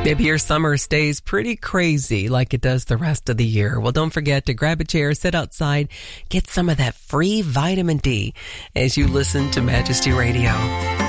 Maybe your summer stays pretty crazy like it does the rest of the year. Well, don't forget to grab a chair, sit outside, get some of that free vitamin D as you listen to Majesty Radio.